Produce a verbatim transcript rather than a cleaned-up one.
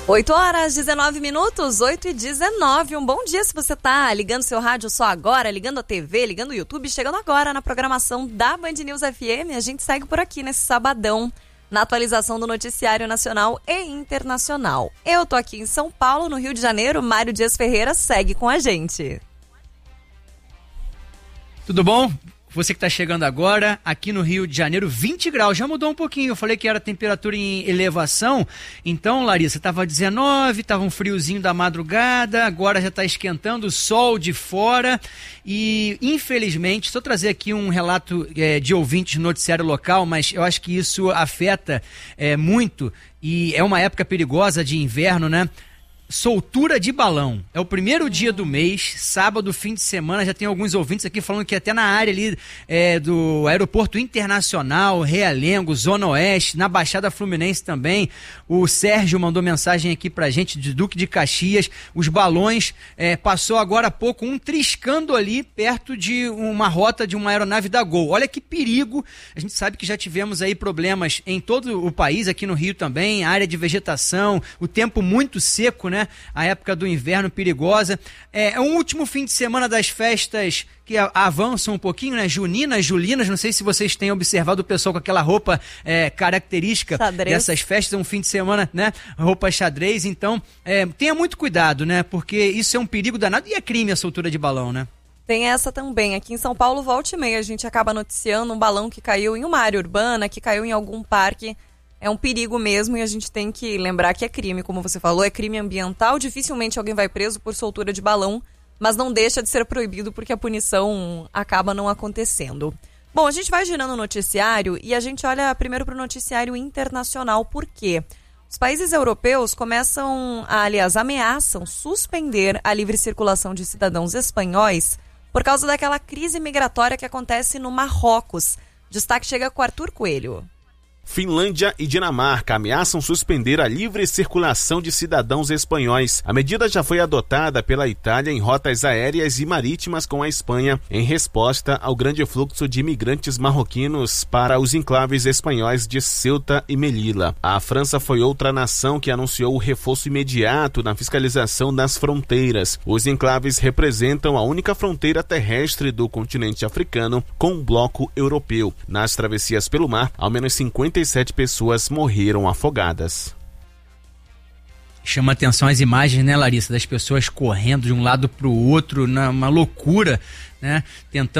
oito horas, dezenove minutos, oito e dezenove. Um bom dia se você tá ligando seu rádio só agora, ligando a T V, ligando o YouTube, chegando agora na programação da Band News F M. A gente segue por aqui nesse sabadão, na atualização do noticiário nacional e internacional. Eu tô aqui em São Paulo, no Rio de Janeiro. Mário Dias Ferreira segue com a gente. Tudo bom? Você que está chegando agora, aqui no Rio de Janeiro, vinte graus, já mudou um pouquinho. Eu falei que era temperatura em elevação. Então, Larissa, estava dezenove, estava um friozinho da madrugada, agora já está esquentando, sol de fora. E, infelizmente, estou trazer aqui um relato é, de ouvintes no noticiário local, mas eu acho que isso afeta é, muito, e é uma época perigosa de inverno, né? Soltura de balão. É o primeiro dia do mês, sábado, fim de semana. Já tem alguns ouvintes aqui falando que até na área ali é, do Aeroporto Internacional, Realengo, Zona Oeste, na Baixada Fluminense também. O Sérgio mandou mensagem aqui pra gente, de Duque de Caxias. Os balões, é, passou agora há pouco um triscando ali perto de uma rota de uma aeronave da Gol. Olha que perigo. A gente sabe que já tivemos aí problemas em todo o país, aqui no Rio também, área de vegetação, o tempo muito seco, né? A época do inverno perigosa. É, é um último fim de semana das festas que a, avançam um pouquinho, né? Juninas, Julinas, não sei se vocês têm observado o pessoal com aquela roupa é, característica xadrez. Dessas festas, é um fim de semana, né? Roupa xadrez, então é, tenha muito cuidado, né? Porque isso é um perigo danado e é crime a soltura de balão, né? Tem essa também. Aqui em São Paulo, volta e meia, a gente acaba noticiando um balão que caiu em uma área urbana, que caiu em algum parque. É um perigo mesmo e a gente tem que lembrar que é crime, como você falou, é crime ambiental. Dificilmente alguém vai preso por soltura de balão, mas não deixa de ser proibido porque a punição acaba não acontecendo. Bom, a gente vai girando o noticiário e a gente olha primeiro para o noticiário internacional. Por quê? Os países europeus começam, a, aliás, ameaçam suspender a livre circulação de cidadãos espanhóis por causa daquela crise migratória que acontece no Marrocos. Destaque chega com Arthur Coelho. Finlândia e Dinamarca ameaçam suspender a livre circulação de cidadãos espanhóis. A medida já foi adotada pela Itália em rotas aéreas e marítimas com a Espanha, em resposta ao grande fluxo de imigrantes marroquinos para os enclaves espanhóis de Ceuta e Melilla. A França foi outra nação que anunciou o reforço imediato na fiscalização das fronteiras. Os enclaves representam a única fronteira terrestre do continente africano com o bloco europeu. Nas travessias pelo mar, ao menos cinquenta e sete pessoas morreram afogadas. Chama atenção as imagens, né, Larissa, das pessoas correndo de um lado para o outro, na uma loucura, né, tentando